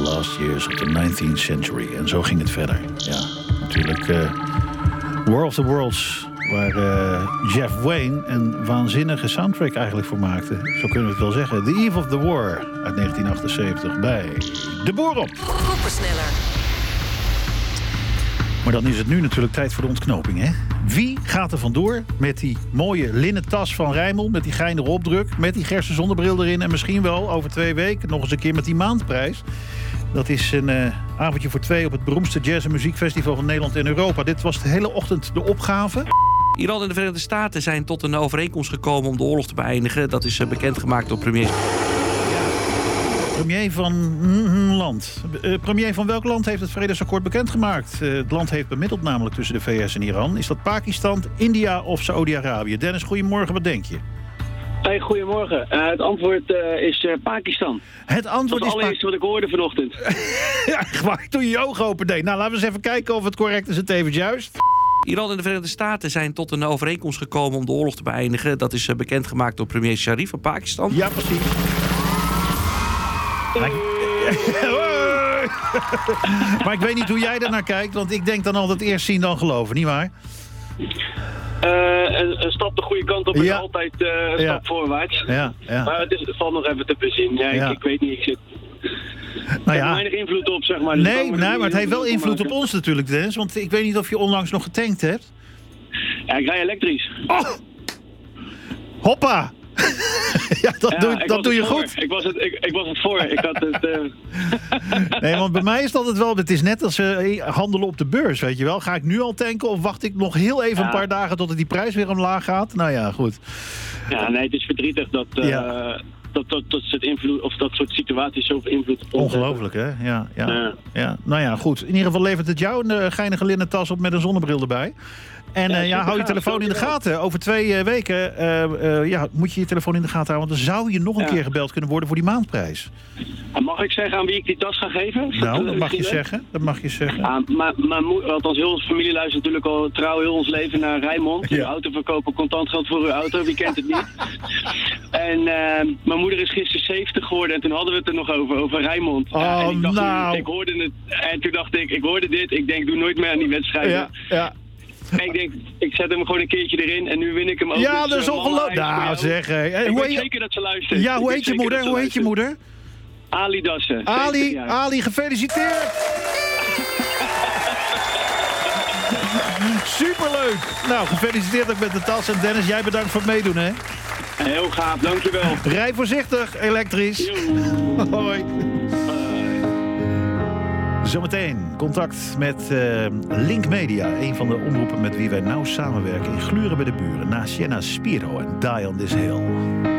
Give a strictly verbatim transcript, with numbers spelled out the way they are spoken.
last years of the nineteenth century. En zo ging het verder. Ja, natuurlijk uh, War of the Worlds, waar uh, Jeff Wayne een waanzinnige soundtrack eigenlijk voor maakte. Zo kunnen we het wel zeggen. The Eve of the War uit negentien achtenzeventig bij De Boer op. Koppersneller. Maar dan is het nu natuurlijk tijd voor de ontknoping, hè? Wie gaat er vandoor met die mooie linnen tas van Rijnmond, met die geinige opdruk, met die Gerse zonnebril erin en misschien wel over twee weken nog eens een keer met die maandprijs? Dat is een uh, avondje voor twee op het beroemdste jazz- en muziekfestival van Nederland en Europa. Dit was de hele ochtend de opgave. Iran en de Verenigde Staten zijn tot een overeenkomst gekomen om de oorlog te beëindigen. Dat is uh, bekendgemaakt door premier... Premier van mm, land. Uh, premier van welk land heeft het vredesakkoord bekendgemaakt? Uh, het land heeft bemiddeld namelijk tussen de V S en Iran. Is dat Pakistan, India of Saoedi-Arabië? Dennis, goedemorgen, wat denk je? Hey, goedemorgen. Uh, het antwoord uh, is uh, Pakistan. Het antwoord dat is het allereerste pa- wat ik hoorde vanochtend. Ja, gewoon toen je je ogen open deed. Nou, laten we eens even kijken of het correct is en tevens juist. Iran en de Verenigde Staten zijn tot een overeenkomst gekomen om de oorlog te beëindigen. Dat is uh, bekendgemaakt door premier Sharif van Pakistan. Ja, precies. Maar ik... maar ik weet niet hoe jij daarnaar kijkt, want ik denk dan altijd eerst zien dan geloven, nietwaar? Uh, een, een stap de goede kant op is ja. altijd uh, een ja. stap voorwaarts. Ja, ja. Maar het, is, het valt nog even te bezien. Ja, Ja. Ik, ik weet niet, ik zit... Nou Ik ja. heb weinig invloed op, zeg maar. Dus Nee, ik kan nee, er maar het heeft wel niet invloed op maken. ons natuurlijk, Dennis. Want ik weet niet of je onlangs nog getankt hebt. Ja, ik rij elektrisch. Oh! Hoppa! Ja, dat Ja, doe, ik dat was doe je het voor. goed. Ik was, het, ik, ik was het voor. Ik had het... Uh... Nee, want bij mij is dat het wel... Het is net als uh, handelen op de beurs, weet je wel. Ga ik nu al tanken of wacht ik nog heel even Ja. een paar dagen tot het die prijs weer omlaag gaat? Nou ja, goed. Ja, nee, het is verdrietig dat... Uh, Ja. Dat, dat, dat, soort invloed, of dat soort situaties zoveel invloed op ons Ongelooflijk, hè? Ja, ja, Ja. ja. Nou ja, goed. In ieder geval levert het jou een uh, geinige linnen tas op met een zonnebril erbij. En Ja, uh, ja, hou je supergaaf. telefoon in de Dankjewel. gaten. Over twee uh, weken uh, uh, ja, moet je je telefoon in de gaten houden. Want dan zou je nog een Ja. keer gebeld kunnen worden voor die maandprijs. En mag ik zeggen aan wie ik die tas ga geven? Nou, dat mag je Misschien wel? zeggen. Dat mag je zeggen. Ah, maar mijn moeder, althans heel onze familie luistert natuurlijk al trouw heel ons leven naar Rijnmond. Ja. Uw auto verkopen, contant geld voor uw auto, wie kent het niet? En uh, mijn moeder is gisteren zeventig geworden en toen hadden we het er nog over, over Rijnmond. Oh, Ja, en ik dacht, nou. ik hoorde het en toen dacht ik, ik hoorde dit, ik denk doe nooit meer aan die wedstrijden. Ja, ja. En ik denk, ik zet hem gewoon een keertje erin en nu win ik hem ook. Ja, Dus, dat is uh, mama, ongelooflijk. hij is voor Nou, jou. zeg. Hey. Ik Hoe weet heet je, zeker dat ze luistert. ja, Ik hoe weet heet je zeker moeder? dat ze Hoe heet je luistert. moeder? Ali Dassen. Ali, zeventig jaar. Ali, gefeliciteerd! Superleuk! Nou, gefeliciteerd ook met de tas. En Dennis, jij bedankt voor het meedoen, hè? Heel gaaf, dankjewel. Rij voorzichtig, elektrisch. Hoi. Zometeen contact met uh, Link Media. Een van de omroepen met wie wij nauw samenwerken in Gluren bij de Buren. Na Sienna Spiro en Die on This Hill.